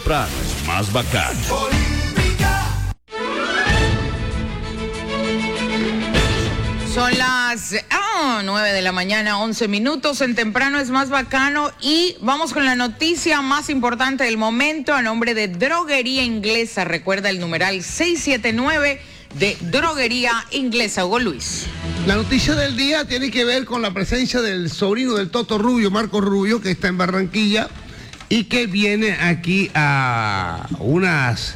temprano es más bacano. Son las 9 de la mañana, 11 minutos. En Temprano es más bacano. Y vamos con la noticia más importante del momento a nombre de Droguería Inglesa. Recuerda el numeral 679 de Droguería Inglesa. Hugo Luis. La noticia del día tiene que ver con la presencia del sobrino del Toto Rubio, Marcos Rubio, que está en Barranquilla y que viene aquí a unas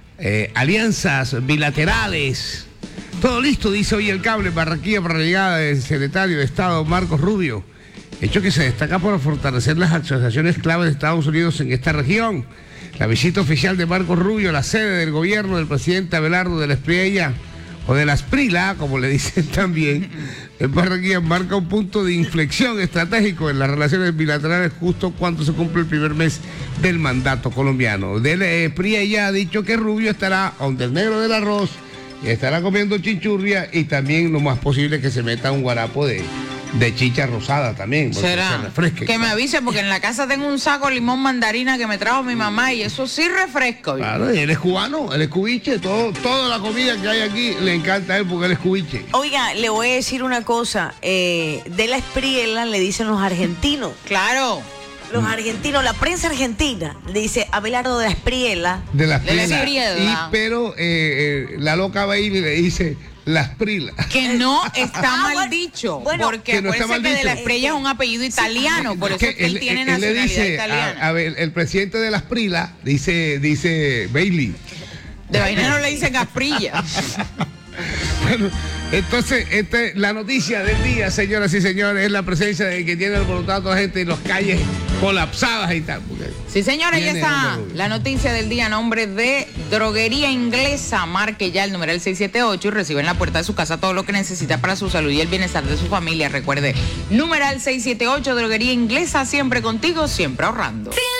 alianzas bilaterales. Todo listo, dice hoy el cable en Barranquilla para la llegada del secretario de Estado, Marcos Rubio. Hecho que se destaca por fortalecer las asociaciones clave de Estados Unidos en esta región. La visita oficial de Marcos Rubio a la sede del gobierno del presidente Abelardo de la Espriella, o de la Esprila, como le dicen también, en Barranquilla marca un punto de inflexión estratégico en las relaciones bilaterales justo cuando se cumple el primer mes del mandato colombiano. De la Espriella ha dicho que Rubio estará donde el negro del arroz, estará comiendo chinchurria y también lo más posible que se meta un guarapo de chicha rosada también. ¿Será? Se refresque. Que me avise porque en la casa tengo un saco de limón mandarina que me trajo mi mamá y eso sí refresco. Claro, y él es cubano, él es cubiche, toda la comida que hay aquí le encanta a él porque él es cubiche. Oiga, le voy a decir una cosa, de la Espriella le dicen los argentinos. Claro. Los argentinos, la prensa argentina le dice Abelardo de la Espriella. De la Espriella. Espriella. Pero la loca Bailey le dice la Esprila. Que no está mal dicho, bueno, porque no está acuérdense mal que de dicho. la Espriella es un apellido italiano, por eso es que él tiene nacionalidad le dice italiana. a ver, el presidente de la Esprila dice Bailey. De vaina no le dicen Asprilla. Bueno, entonces, la noticia del día, señoras y señores, es la presencia de que tiene voluntad toda la gente en las calles colapsadas y tal. Sí, señora, ya Viene está Rubio. la noticia del día a nombre de Droguería Inglesa. Marque ya el numeral 678 y recibe en la puerta de su casa todo lo que necesita para su salud y el bienestar de su familia. Recuerde, numeral 678, Droguería Inglesa, siempre contigo, siempre ahorrando.